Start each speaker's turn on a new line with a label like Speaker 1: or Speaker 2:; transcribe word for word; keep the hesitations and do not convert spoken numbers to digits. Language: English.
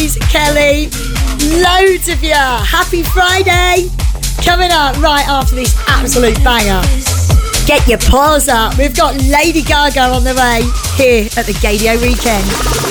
Speaker 1: Louise, Kelly, loads of you. Happy Friday. Coming up right after this absolute banger. Get your paws up. We've got Lady Gaga on the way here at the Gaydio Weekend.